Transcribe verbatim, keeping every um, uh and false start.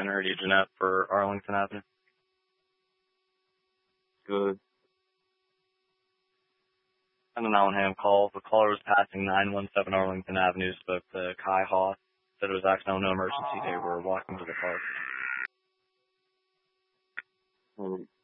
Henry Jeanette for Arlington Avenue. Good. And a nine one ham call. The caller was passing nine one seven Arlington Avenue, spoke to Kai Hoff. Said it was accidental, no emergency. They were walking to the park.